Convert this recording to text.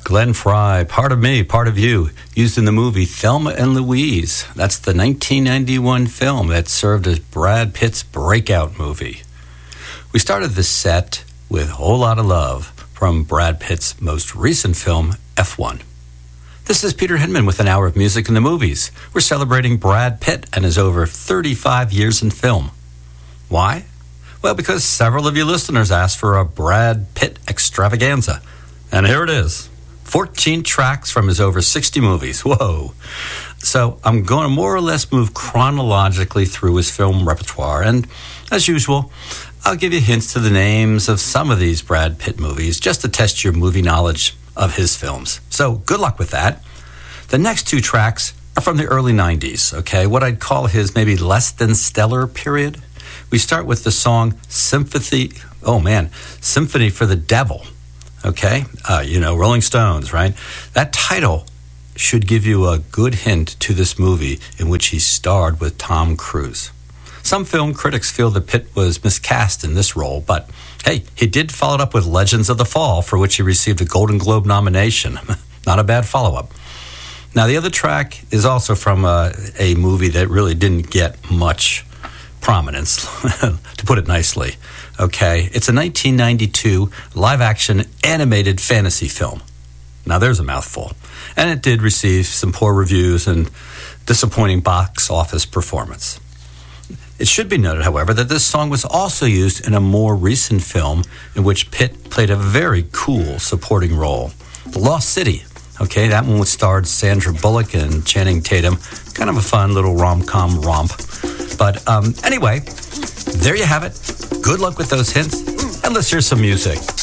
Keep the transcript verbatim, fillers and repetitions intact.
Glenn Frey, Part of Me, Part of You, used in the movie Thelma and Louise. That's the nineteen ninety-one film that served as Brad Pitt's breakout movie. We started this set with Whole Lotta Love from Brad Pitt's most recent film, F one. This is Peter Hinman with an hour of music in the movies. We're celebrating Brad Pitt and his over thirty-five years in film. Why? Well, because several of you listeners asked for a Brad Pitt extravaganza. And here it is. fourteen tracks from his over sixty movies. Whoa. So I'm going to more or less move chronologically through his film repertoire. And as usual, I'll give you hints to the names of some of these Brad Pitt movies just to test your movie knowledge of his films. So good luck with that. The next two tracks are from the early nineties, okay? What I'd call his maybe less than stellar period. We start with the song Sympathy, oh man, Symphony for the Devil. Okay, uh, you know, Rolling Stones, right? That title should give you a good hint to this movie in which he starred with Tom Cruise. Some film critics feel that Pitt was miscast in this role, but hey, he did follow it up with Legends of the Fall, for which he received a Golden Globe nomination. Not a bad follow-up. Now, the other track is also from a, a movie that really didn't get much prominence, to put it nicely. Okay, it's a nineteen ninety-two live-action animated fantasy film. Now, there's a mouthful. And it did receive some poor reviews and disappointing box office performance. It should be noted, however, that this song was also used in a more recent film in which Pitt played a very cool supporting role. The Lost City. Okay, that one starred Sandra Bullock and Channing Tatum. Kind of a fun little rom-com romp. But um, anyway, there you have it. Good luck with those hints, and let's hear some music.